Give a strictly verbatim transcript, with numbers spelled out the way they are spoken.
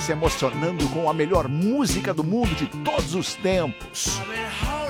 se emocionando com a melhor música do mundo de todos os tempos. I've been